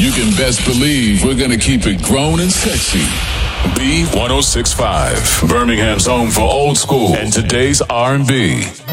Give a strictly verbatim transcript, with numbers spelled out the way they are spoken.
you can best believe we're gonna keep it grown and sexy. B ten sixty-five, Birmingham's home for old school and today's R and B.